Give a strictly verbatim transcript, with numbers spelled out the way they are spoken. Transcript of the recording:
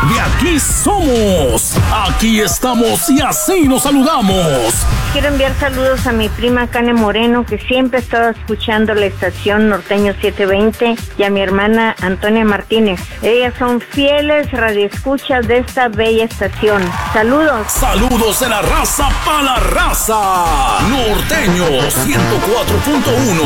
De aquí somos, aquí estamos y así nos saludamos. Quiero enviar saludos a mi prima Cane Moreno, que siempre estaba escuchando la estación Norteño setecientos veinte, y a mi hermana Antonia Martínez. Ellas son fieles radioescuchas de esta bella estación. Saludos. Saludos de la raza para la raza. Norteño ciento cuatro punto uno.